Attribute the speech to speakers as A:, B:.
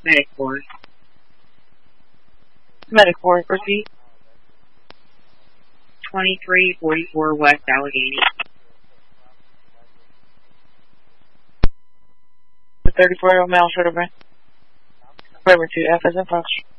A: Medic 4.
B: Medic 4, proceed.
A: 2344 West Allegheny.
B: The 34-year-old male should have been. Flavor 2, F as in Fox.